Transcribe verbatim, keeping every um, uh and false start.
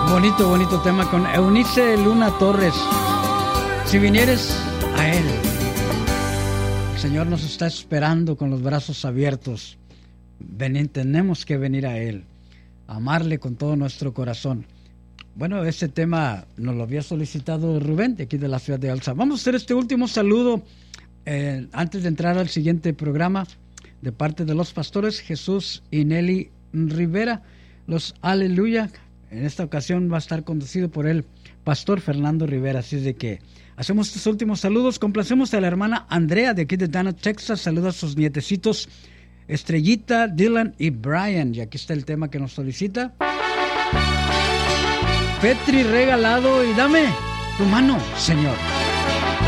Bonito, bonito tema con Eunice Luna Torres. Si vinieres a Él, el Señor nos está esperando con los brazos abiertos. Ven, tenemos que venir a Él, amarle con todo nuestro corazón. Bueno, este tema nos lo había solicitado Rubén, de aquí de la ciudad de Alza. Vamos a hacer este último saludo eh, antes de entrar al siguiente programa, de parte de los pastores Jesús y Nelly Rivera, los Aleluya. En esta ocasión va a estar conducido por el pastor Fernando Rivera. Así es de que hacemos estos últimos saludos. Complacemos a la hermana Andrea de aquí de Dallas, Texas. Saluda a sus nietecitos Estrellita, Dylan y Brian. Y aquí está el tema que nos solicita Petri Regalado. Y dame tu mano, Señor.